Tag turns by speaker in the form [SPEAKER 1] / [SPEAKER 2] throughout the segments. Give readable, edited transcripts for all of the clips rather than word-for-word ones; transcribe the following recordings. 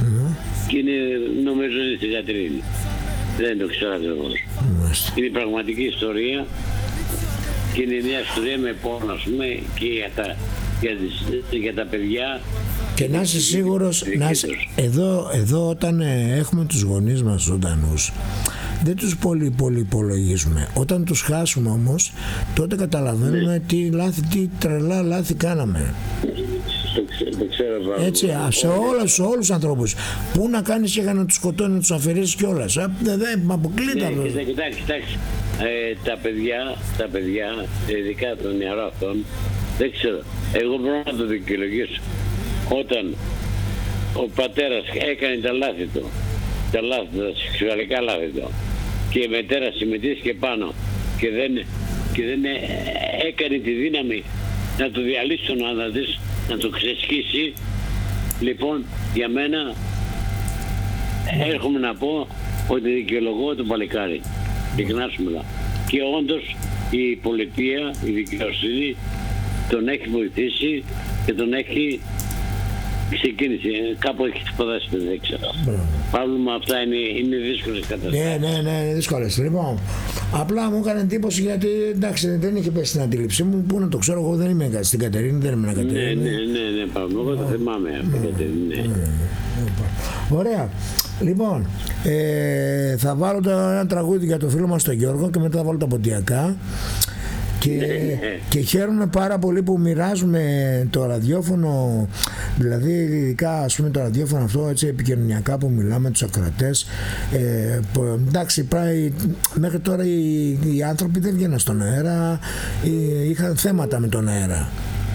[SPEAKER 1] Και είναι, νομίζω είναι στην Κατερίνη. Δεν το ξέρω ακριβώς. Είναι πραγματική ιστορία και είναι μια ιστορία με πόνο, ας πούμε, και για τα παιδιά.
[SPEAKER 2] Και να είσαι σίγουρος, εδώ όταν έχουμε τους γονείς μας ζωντανούς, δεν τους πολύ υπολογίζουμε. Όταν τους χάσουμε όμως, τότε καταλαβαίνουμε τι τρελά λάθη κάναμε.
[SPEAKER 1] Το ξέρω,
[SPEAKER 2] έτσι, σε όλους τους ανθρώπους. Πού να κάνεις και να τους σκοτώνει, να τους αφαιρέσεις κιόλας. Δεν αποκλείται αυτό.
[SPEAKER 1] Κοιτάξτε, τα παιδιά, ειδικά των νεαρών αυτών, δεν ξέρω. Εγώ μπορώ να το δικαιολογήσω. Όταν ο πατέρας έκανε τα λάθη του, τα σεξουαλικά λάθη του, και η μητέρα συμμετείχε πάνω και δεν έκανε τη δύναμη να το διαλύσει τον άντρα της, να το ξεσκίσει, λοιπόν, για μένα έρχομαι να πω ότι δικαιολογώ το παλικάρι. Και όντως η πολιτεία, η δικαιοσύνη τον έχει βοηθήσει και τον έχει ξεκίνησε. Κάπου έχει σπουδάσει, δεν ξέρω. Παύλο, με αυτά είναι δύσκολες καταστάσεις.
[SPEAKER 2] Ναι, είναι δύσκολες. Λοιπόν, απλά μου έκανε εντύπωση γιατί εντάξει, δεν είχε πέσει στην αντίληψή μου. Πού να το ξέρω, εγώ δεν είμαι στην Κατερίνη, δεν ήμουν Κατερίνη.
[SPEAKER 1] Ναι, Παύλο, εγώ το θυμάμαι από την Κατερίνη.
[SPEAKER 2] Ωραία. Λοιπόν, θα βάλω ένα τραγούδι για το φίλο μας τον Γιώργο και μετά θα βάλω τα ποντιακά. Και χαίρομαι πάρα πολύ που μοιράζουμε το ραδιόφωνο, δηλαδή ειδικά ας πούμε το ραδιόφωνο αυτό έτσι επικοινωνιακά που μιλάμε τους ακροατές. Εντάξει, μέχρι τώρα οι άνθρωποι δεν βγαίνουν στον αέρα, είχαν θέματα με τον αέρα.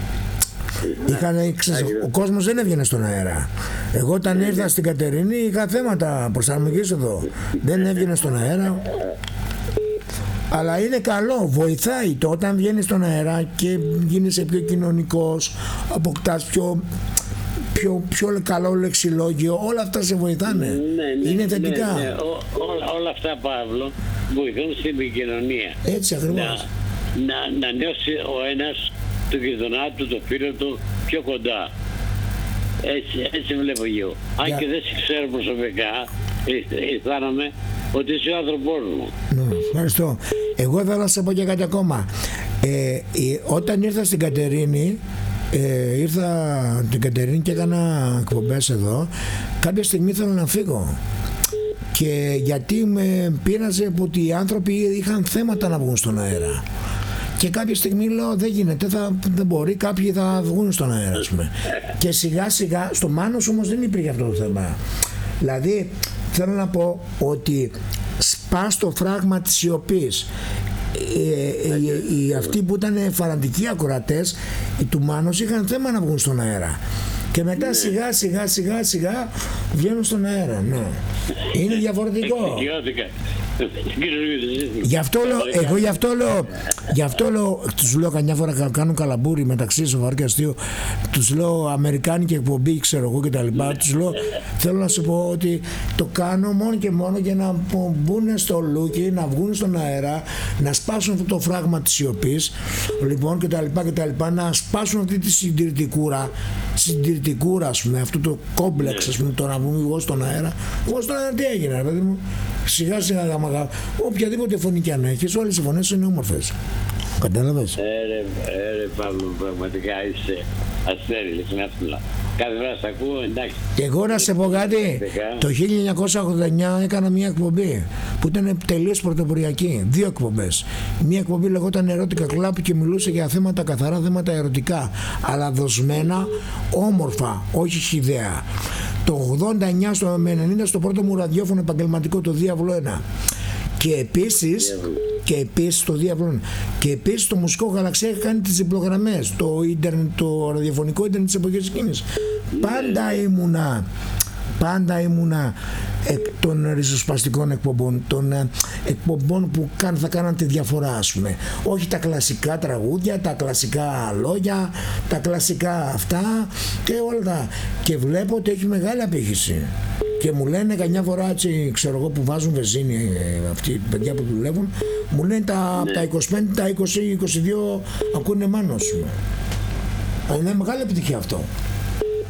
[SPEAKER 2] Ο κόσμος δεν έβγαινε στον αέρα. Εγώ όταν ήρθα στην Κατερίνη είχα θέματα προσαρμογής εδώ. Δεν έβγαινε στον αέρα. Αλλά είναι καλό, βοηθάει το όταν βγαίνεις στον αέρα και γίνεσαι πιο κοινωνικός, αποκτάς πιο καλό λεξιλόγιο, όλα αυτά σε βοηθάνε. Είναι θετικά.
[SPEAKER 1] Ναι. Όλα αυτά, Παύλο, βοηθούν στην επικοινωνία.
[SPEAKER 2] Έτσι ακριβώς.
[SPEAKER 1] Να νιώσει ο ένας του γειτονά του, το φίλο του πιο κοντά. Έτσι βλέπω εγώ. Αν και δεν σε ξέρω προσωπικά, αισθάνομαι ότι είσαι ο άνθρωπός μου.
[SPEAKER 2] Ευχαριστώ. Εγώ θέλω να σε πω και κάτι ακόμα. Όταν ήρθα στην Κατερίνη, και έκανα εκπομπές εδώ, κάποια στιγμή ήθελα να φύγω. Και γιατί με πείραζε ότι οι άνθρωποι είχαν θέματα να βγουν στον αέρα. Και κάποια στιγμή λέω δεν γίνεται, δεν μπορεί, κάποιοι θα βγουν στον αέρα, ας πούμε. Και σιγά σιγά, στο Μάνος όμως δεν υπήρχε αυτό το θέμα. Δηλαδή θέλω να πω ότι σπάς το φράγμα της σιωπής. Αυτοί που ήταν φανατικοί ακροατές του Μάνος είχαν θέμα να βγουν στον αέρα. Και μετά σιγά βγαίνουν στον αέρα. Ναι. Είναι διαφορετικό. Γι' αυτό λέω, τους λέω καμιά φορά κάνουν καλαμπούρι μεταξύ σοβαρού και αστείου, τους λέω αμερικάνικη εκπομπή, ξέρω εγώ κτλ. Τους λέω, θέλω να σου πω ότι το κάνω μόνο και μόνο για να μπουν στο λούκι, να βγουν στον αέρα, να σπάσουν αυτό το φράγμα της σιωπής, λοιπόν κτλ. Να σπάσουν αυτή τη συντηρητικούρα, ας πούμε, αυτό το κόμπλεξ, ας πούμε, το να βγουν εγώ στον αέρα. Εγώ στον αέρα τι έγινε, ρε παιδί μου. Σιγά οποιαδήποτε φωνή κι αν έχεις, όλες οι φωνές είναι όμορφες. Κατάλαβες?
[SPEAKER 1] Παύλο, πραγματικά είσαι αστέρι, ειλικρινά. Κάθε φορά σ' ακούω, εντάξει.
[SPEAKER 2] Και εγώ να σε πω κάτι, το 1989 έκανα μια εκπομπή που ήταν τελείως πρωτοποριακή, 2 εκπομπές. Μια εκπομπή λεγόταν Ερωτικά Κλαμπ και μιλούσε για θέματα, καθαρά θέματα ερωτικά, αλλά δοσμένα, όμορφα, όχι χυδαία. Το 89 με 90 στο πρώτο μου ραδιόφωνο επαγγελματικό, το Διάβλο 1. Και επίσης το Διάβλο 1. Και επίσης το μουσικό Γαλαξία έχει κάνει τις διπλογραμμές, το ίντερνετ, το ραδιοφωνικό ίντερνετ της εποχής εκείνης. Πάντα ήμουνα των ριζοσπαστικών εκπομπών, των εκπομπών που θα κάναν τη διαφορά, ας πούμε. Όχι τα κλασικά τραγούδια, τα κλασικά λόγια, τα κλασικά αυτά και όλα τα. Και βλέπω ότι έχει μεγάλη απήχηση. Και μου λένε καμιά φορά, έτσι, ξέρω εγώ, που βάζουν βενζίνη, αυτοί οι παιδιά που δουλεύουν, μου λένε τα 25, τα 20-22 ακούνε Μάνο σου. Είναι μεγάλη επιτυχία αυτό.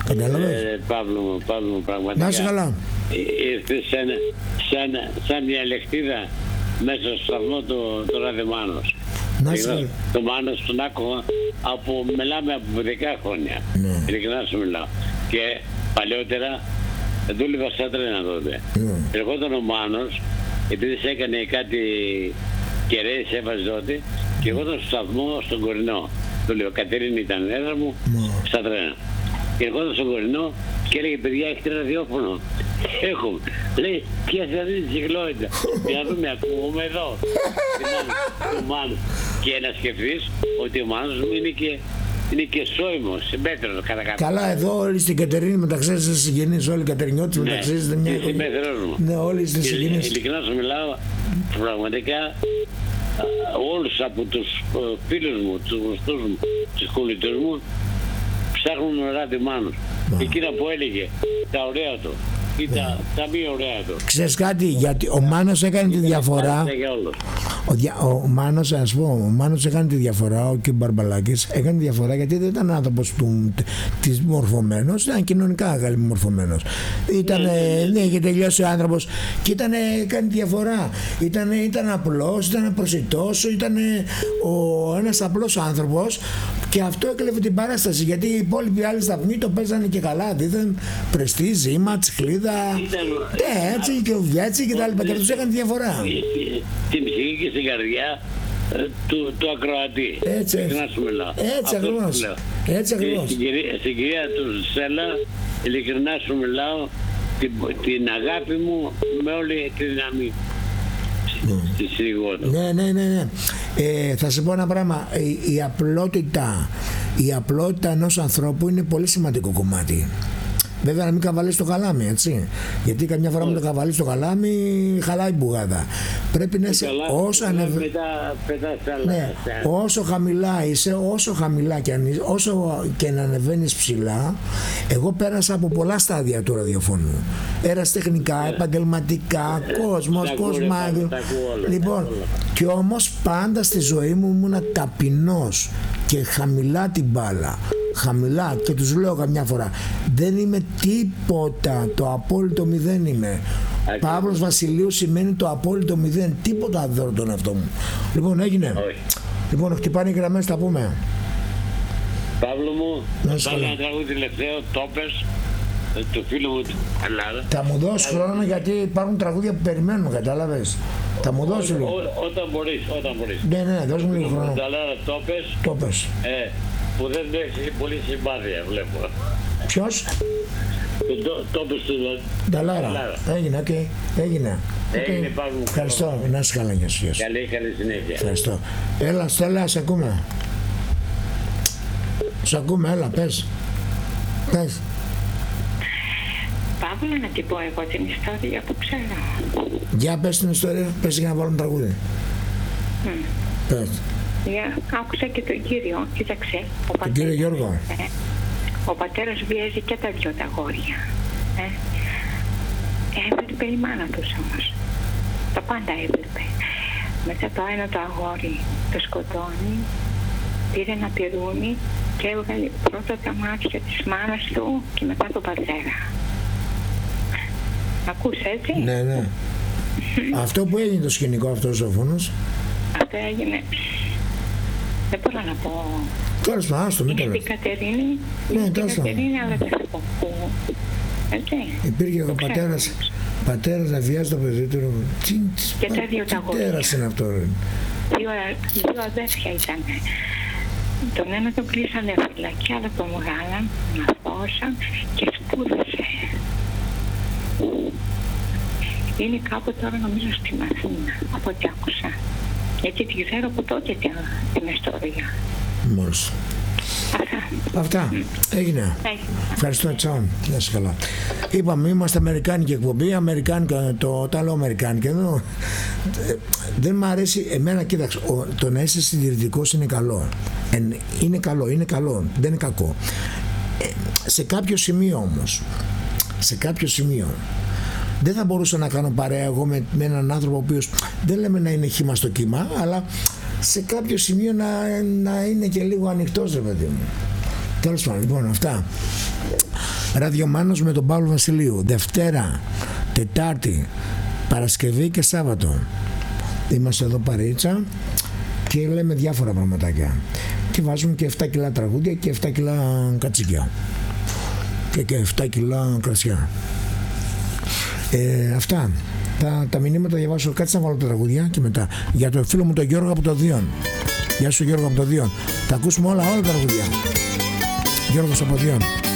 [SPEAKER 1] Παύλο μου, πραγματικά.
[SPEAKER 2] Να είσαι καλά.
[SPEAKER 1] Ήρθε σαν μια λεχτίδα μέσα στο σταθμό του Ραδεμάνος. Το Μάνος τον άκουγα μιλάμε από 10 χρόνια. Ειλικρινά σου μιλάω. Και παλιότερα δούλευα στα τρένα τότε. Ερχόταν ο Μάνος, επειδή σε έκανε κάτι κεραίες, έβαζε τότε, και εγώ ήταν στο σταθμό στον Κορινό. Του λέω, Κατερίνη ήταν έδρα μου, στα τρένα. Και ερχόταν στον Κορινό και έλεγε, παιδιά, έχετε ραδιόφωνο? Έχουμε. Λέει, πιάσε αυτή τη συχνότητα. Για να δούμε, ακούγομαι εδώ. Του Μάνου. Και να σκεφτείς ότι ο Μάνος μου είναι και σόιμος, συμπέθερος κατά κάποιο.
[SPEAKER 2] Καλά, εδώ όλοι στην Κατερίνη μεταξύ σας συγγενείς, όλοι οι Κατερινιώτες μεταξύ σας.
[SPEAKER 1] Ναι, συμπέθερος μου.
[SPEAKER 2] Ναι, όλοι είστε συγγενείς.
[SPEAKER 1] Ειλικρινά σου μιλάω, πραγματικά όλους από τους φίλους μου, τους γνωστούς μου, τους κολλητούς μου, ψάχνουν ράδι Μάνος. Εκείνα που έλεγε τα ωραία του ή τα μη ωραία του.
[SPEAKER 2] Ξέρεις κάτι, γιατί ο Μάνος έκανε τη διαφορά. Ο Μάνος, ας πω, ο Μάνος έκανε τη διαφορά, ο κ. Μπαρμπαλάκης έκανε τη διαφορά γιατί δεν ήταν άνθρωπος της μορφωμένος, ήταν κοινωνικά μορφωμένος. Ναι, είχε τελειώσει ο άνθρωπος και έκανε τη διαφορά. Ήταν απλός, ήταν προσιτός, ήταν ένας απλός άνθρωπος και αυτό έκλεβε την παράσταση γιατί οι υπόλοιποι άλλοι σταθμοί το παίζανε και καλά, δίθεν Πρεστή, Ζήμα, Τσιχλίδα, έτσι και ο Βιάτσι και τα λοιπά και τους έκανε διαφορά.
[SPEAKER 1] Στην ψυχή και στην καρδιά του ακροατή.
[SPEAKER 2] Έτσι ακριβώς.
[SPEAKER 1] Στην κυρία του Σέλα, ειλικρινά σου μιλάω, την αγάπη μου με όλη τη δύναμη στη σιγότα.
[SPEAKER 2] Ναι. Θα σε πω ένα πράγμα. Η απλότητα ενός ανθρώπου είναι πολύ σημαντικό κομμάτι. Βέβαια να μην καβαλείς το καλάμι, έτσι. Γιατί καμιά φορά με το καβαλείς το καλάμι χαλάει μπουγάδα. Πρέπει να είσαι όσο χαμηλά είσαι, όσο χαμηλά και όσο και να ανεβαίνεις ψηλά. Εγώ πέρασα από πολλά στάδια του ραδιοφώνου. Ερασιτεχνικά, επαγγελματικά, κόσμος. Λοιπόν, και όμως πάντα στη ζωή μου ήμουνα ταπεινός και χαμηλά την μπάλα. Χαμηλά, και τους λέω καμιά φορά, δεν είμαι τίποτα, το απόλυτο μηδέν είμαι. Παύλος Βασιλείου σημαίνει το απόλυτο μηδέν, τίποτα δεν δω τον εαυτό μου. Λοιπόν, έγινε. Λοιπόν, χτυπάνε οι γραμμές, τα πούμε.
[SPEAKER 1] Παύλο μου, βάλω ένα τραγούδι τελευταίο, το πες, του φίλου μου Ελλάδα.
[SPEAKER 2] Θα μου δώσει χρόνο γιατί υπάρχουν τραγούδια που περιμένουν, κατάλαβες. Θα μου δώσει λίγο.
[SPEAKER 1] Όταν μπορείς.
[SPEAKER 2] Ναι, δώσ' μου λίγο χρόνο.
[SPEAKER 1] Το πες. Που δεν έχει πολύ συμπάθεια, βλέπω.
[SPEAKER 2] Ποιος?
[SPEAKER 1] Το πες του
[SPEAKER 2] Νταλάρα. Έγινε, οκ. Έγινε. Ευχαριστώ. Να είσαι καλά, γεια σου.
[SPEAKER 1] Καλή συνέχεια.
[SPEAKER 2] Ευχαριστώ. Έλα, Στέλλα, σε ακούμε. Σε ακούμε, έλα, πες.
[SPEAKER 3] Παύλο, να την πω εγώ την ιστορία που ξέρω.
[SPEAKER 2] Για πες την ιστορία, πες για να βάλουμε τραγούδι. Πες.
[SPEAKER 3] Άκουσα και τον κύριο, κοίταξε.
[SPEAKER 2] Τον κύριο Γιώργο.
[SPEAKER 3] Ο πατέρας βιέζει και τα δυο τα αγόρια. Έβλεπε η μάνα τους όμως. Τα πάντα έβλεπε. Μετά το ένα το αγόρι το σκοτώνει, πήρε ένα πυρούνι και έβγαλε πρώτα τα μάτια της μάνας του και μετά τον πατέρα. Ακούς έτσι?
[SPEAKER 2] Ναι. Αυτό που έγινε το σκηνικό αυτός ο φόνος.
[SPEAKER 3] Αυτό έγινε. Δεν μπορώ να πω.
[SPEAKER 2] Τέλος πάντων, άστο, μην το
[SPEAKER 3] λες. Είναι στην Κατερίνη. Ναι, τέλος πάντων. Αλλά δεν θα πω πού. Έτσι.
[SPEAKER 2] Υπήρχε ο πατέρας να βιάζει το παιδί του.
[SPEAKER 3] Και τα δύο τα γόρια.
[SPEAKER 2] Τι τέρας είναι αυτό, ρε.
[SPEAKER 3] Δύο αδέρφια ήταν. Τον ένα τον κλείσανε φυλακή, αλλά τον βγάλαν, τον αθώσαν και σπούδασε. Είναι κάπου τώρα νομίζω στην Αθήνα, από ό,τι άκουσα. Γιατί την ξέρω από τότε την ιστορία.
[SPEAKER 2] Μόλις. Αυτά. Έγινε. Ευχαριστώ, τσάου. Να είσαι καλά. Είπαμε, είμαστε αμερικάνικη εκπομπή. Όταν λέω αμερικάνικη εδώ, δεν μ' αρέσει. Εμένα, κοίταξε, το να είσαι συντηρητικός είναι καλό. Είναι καλό, δεν είναι κακό. Σε κάποιο σημείο όμως, δεν θα μπορούσα να κάνω παρέα εγώ με έναν άνθρωπο ο οποίος δεν λέμε να είναι χύμα στο κύμα, αλλά σε κάποιο σημείο να είναι και λίγο ανοιχτός, ρε παιδί μου. Τέλος πάντων, λοιπόν, αυτά. Ραδιομάνος με τον Παύλο Βασιλείου. Δευτέρα, Τετάρτη, Παρασκευή και Σάββατο. Είμαστε εδώ παρείτσα και λέμε διάφορα πραγματάκια. Και βάζουμε και 7 κιλά τραγούδια και 7 κιλά κατσίκια. Και 7 κιλά κρασιά. Αυτά. Τα μηνύματα διαβάσω. Κάτσε να βάλω τα τραγούδια και μετά. Για το φίλο μου τον Γιώργο από το Δίον. Γεια σου Γιώργο από το Δίον. Θα ακούσουμε όλα τα τραγούδια. Γιώργος από Δίον.